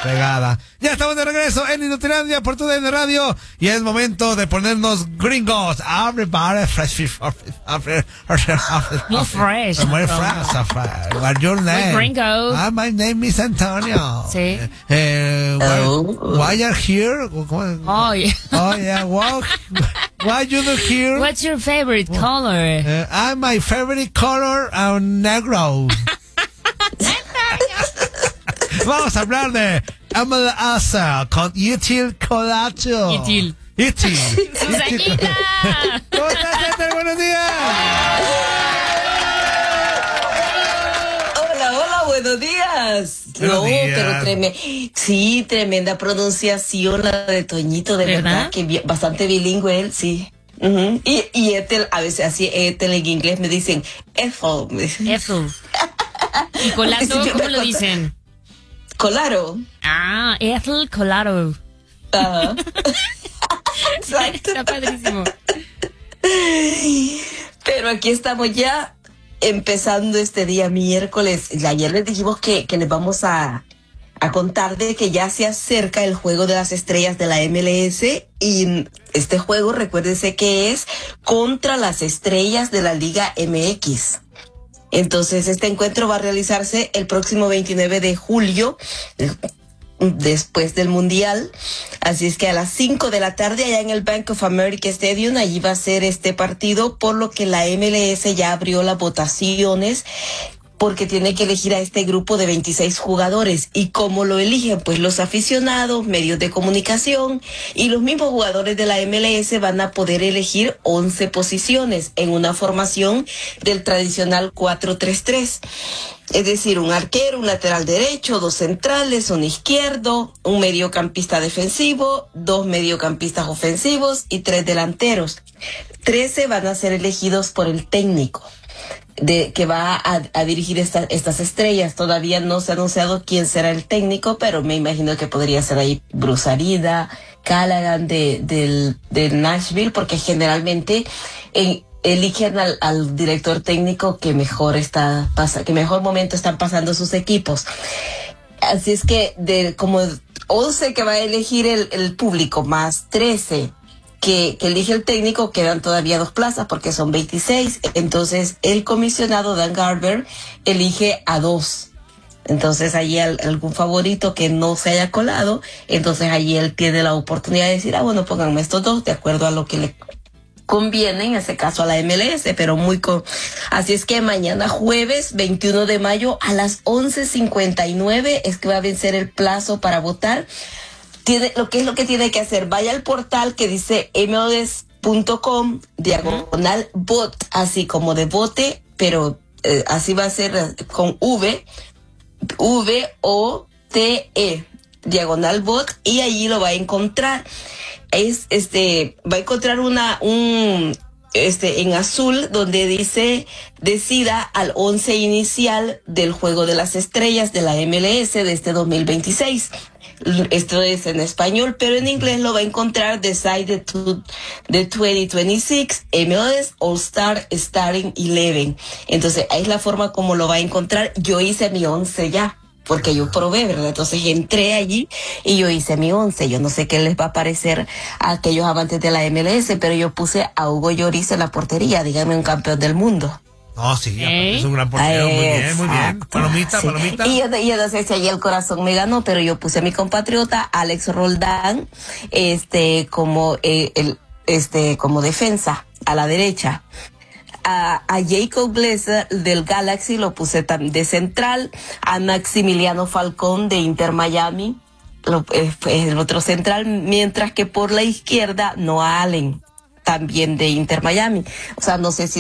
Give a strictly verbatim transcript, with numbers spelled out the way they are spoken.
fregada. Ya estamos de regreso en Inutilandia por tu D N Radio y es momento de ponernos gringos. Everybody fresh. Muy fresh. Muy fresh. What's your name? Muy gringo. Ah, my name is Antonio. Sí. Eh, why, Oh. why are here? Oh, yeah. Oh, yeah. Why, why you do here? What's your favorite color? Uh, I'm my favorite color uh, negro. Vamos a hablar de Amel Asa con Itil Colacho. Itil. Itil. ¡Susanita! ¿Cómo estás, Ethel? Buenos días. Hola, hola, buenos días. Buenos no, días. pero tremenda, sí, tremenda pronunciación la de Toñito, de ¿verdad? verdad, que bi- bastante bilingüe él, sí. Ujú. Y, y Ethel, a veces así, Ethel en inglés me dicen, Ethel, me dicen, Ethel. ¿Y Colato, Yo me cómo lo acuerdo. dicen? Colaro. Ah, Ethel Colado. Ajá. Exacto. Está padrísimo. Pero aquí estamos ya empezando este día miércoles. Y ayer les dijimos que, que les vamos a, a contar de que ya se acerca el juego de las estrellas de la M L S y este juego, recuérdense que es contra las estrellas de la Liga M X. Entonces este encuentro va a realizarse el próximo veintinueve de julio, después del Mundial. Así es que a las cinco de la tarde allá en el Bank of America Stadium, allí va a ser este partido, por lo que la M L S ya abrió las votaciones porque tiene que elegir a este grupo de veintiséis jugadores. ¿Y cómo lo eligen? Pues los aficionados, medios de comunicación y los mismos jugadores de la M L S van a poder elegir once posiciones en una formación del tradicional cuatro tres tres. Es decir, un arquero, un lateral derecho, dos centrales, un izquierdo, un mediocampista defensivo, dos mediocampistas ofensivos y tres delanteros. Trece van a ser elegidos por el técnico de que va a, a dirigir esta, estas estrellas. Todavía no se ha anunciado quién será el técnico, pero me imagino que podría ser ahí Bruce Arida, Callaghan de, del, de Nashville, porque generalmente en, eligen al, al director técnico que mejor está pasa, que mejor momento están pasando sus equipos. Así es que de como once que va a elegir el, el público más trece que, que elige el técnico, quedan todavía dos plazas porque son veintiséis. Entonces el comisionado Dan Garber elige a dos. Entonces allí al, algún favorito que no se haya colado, entonces allí él tiene la oportunidad de decir, ah, bueno, pónganme estos dos de acuerdo a lo que le conviene, en ese caso a la M L S, pero muy con... Así es que mañana jueves veintiuno de mayo a las once cincuenta y nueve es que va a vencer el plazo para votar. Tiene, lo que es lo que tiene que hacer, vaya al portal que dice M L S punto com diagonal vote, así como de vote, pero eh, así va a ser con V, V O T E, diagonal vote, y allí lo va a encontrar. Es este va a encontrar una un este en azul donde dice decida al once inicial del juego de las estrellas de la M L S de este dos mil veintiséis. Esto es en español, pero en inglés lo va a encontrar Decide to the veinte veintiséis M L S All Star Starting once. Entonces ahí es la forma como lo va a encontrar. Yo hice mi once ya, porque yo probé, ¿verdad? Entonces entré allí y yo hice mi once. Yo no sé qué les va a parecer a aquellos amantes de la M L S, pero yo puse a Hugo Lloris en la portería, díganme un campeón del mundo. No, sí, ¿Eh? es un gran portero, muy bien, muy bien. Exacto, Palomita, sí. palomita. Y yo, yo no sé si allí el corazón me ganó, pero yo puse a mi compatriota Alex Roldán, este, como, eh, el, este, como defensa, a la derecha. A, a Jacob Glazer del Galaxy lo puse de central, a Maximiliano Falcón de Inter Miami, lo, eh, el otro central, mientras que por la izquierda Noah Allen, también de Inter Miami. O sea, no sé si